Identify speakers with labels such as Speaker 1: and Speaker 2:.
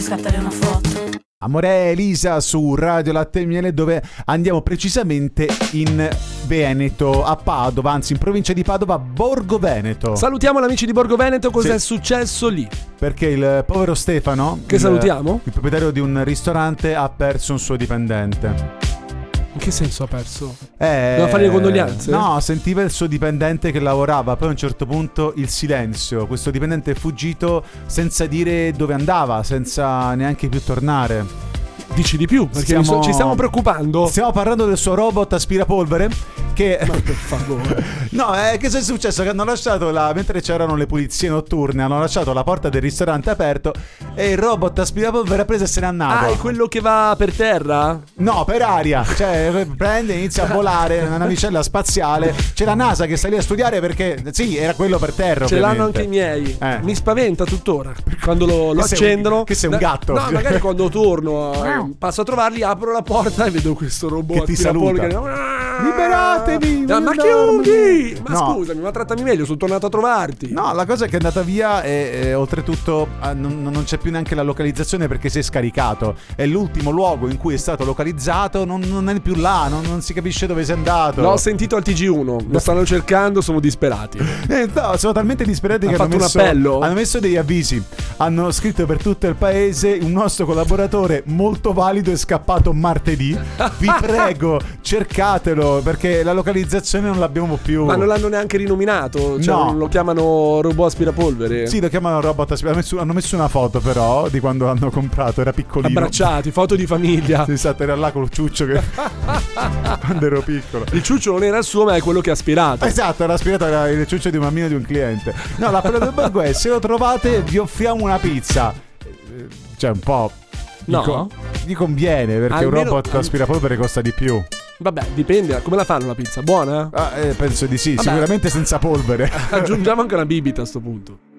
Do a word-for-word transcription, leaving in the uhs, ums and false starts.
Speaker 1: scattare una foto.
Speaker 2: Amore Elisa su Radio Latte e Miele, dove andiamo precisamente in Veneto, a Padova, anzi in provincia di Padova, Borgo Veneto.
Speaker 3: Salutiamo gli amici di Borgo Veneto, cosa
Speaker 2: Sì.
Speaker 3: è successo lì?
Speaker 2: Perché il povero Stefano,
Speaker 3: Che
Speaker 2: il,
Speaker 3: salutiamo?
Speaker 2: il proprietario di un ristorante, ha perso un suo dipendente.
Speaker 3: In che senso ha perso?
Speaker 2: Eh,
Speaker 3: Doveva fare le condoglianze?
Speaker 2: No, sentiva il suo dipendente che lavorava, poi a un certo punto il silenzio. Questo dipendente è fuggito senza dire dove andava, senza neanche più tornare.
Speaker 3: Dici di più, perché
Speaker 2: Stiamo-
Speaker 3: mi so- ci stiamo preoccupando.
Speaker 2: Stiamo parlando del suo robot aspirapolvere che...
Speaker 3: Ma per favore.
Speaker 2: No, eh, che è successo? Che hanno lasciato la... mentre c'erano le pulizie notturne, hanno lasciato la porta del ristorante aperto e il robot aspirapolvere ha preso e se n'è andato.
Speaker 3: Ah, è quello che va per terra?
Speaker 2: No, per aria. Cioè, prende, inizia a volare una navicella spaziale. C'è la NASA che sta lì a studiare perché, sì, era quello per terra.
Speaker 3: Ce
Speaker 2: ovviamente.
Speaker 3: l'hanno anche i miei.
Speaker 2: Eh.
Speaker 3: Mi spaventa tuttora quando lo, lo
Speaker 2: Che sei un-
Speaker 3: accendono.
Speaker 2: che sei un gatto.
Speaker 3: No, magari quando torno, eh, passo a trovarli, apro la porta e vedo questo robot
Speaker 2: Che ti
Speaker 3: aspirapolvere
Speaker 2: saluta.
Speaker 3: che-
Speaker 2: Liberatevi,
Speaker 3: Ah, ma
Speaker 2: voglio
Speaker 3: chiudi! Ma
Speaker 2: No.
Speaker 3: scusami, ma trattami meglio, sono tornato a trovarti.
Speaker 2: No, la cosa è che è andata via e, e oltretutto eh, non, non c'è più neanche la localizzazione perché si è scaricato. È l'ultimo luogo in cui è stato localizzato, non, non è più là, non, non si capisce dove sia andato.
Speaker 3: L'ho sentito al T G uno, lo stanno cercando, sono disperati.
Speaker 2: Eh, no, sono talmente disperati
Speaker 3: Ha
Speaker 2: che hanno
Speaker 3: fatto un
Speaker 2: messo,
Speaker 3: appello?
Speaker 2: hanno messo degli avvisi. Hanno scritto per tutto il paese: un nostro collaboratore molto valido è scappato martedì. Vi prego, cercatelo perché la localizzazione non l'abbiamo più.
Speaker 3: Ma non l'hanno neanche rinominato, cioè
Speaker 2: No.
Speaker 3: non lo chiamano robot aspirapolvere.
Speaker 2: Sì, lo chiamano robot aspira- hanno messo, hanno messo una foto però di quando l'hanno comprato, era piccolino.
Speaker 3: Abbracciati, foto di famiglia.
Speaker 2: Sì, esatto, era là col ciuccio che quando ero piccolo.
Speaker 3: Il ciuccio non era il suo, ma è quello che ha aspirato.
Speaker 2: Esatto, era aspirato, era il ciuccio di un bambino di un cliente. No, l'appello del borgo è: se lo trovate vi offriamo una pizza. Eh, Cioè un po'. Gli,
Speaker 3: No.
Speaker 2: co- gli conviene perché un
Speaker 3: Almeno-
Speaker 2: robot con aspirapolvere costa di più.
Speaker 3: Vabbè, dipende, come la fanno la pizza? Buona?
Speaker 2: Ah, eh, penso di sì,
Speaker 3: Vabbè.
Speaker 2: sicuramente senza polvere.
Speaker 3: Aggiungiamo anche una bibita a sto punto.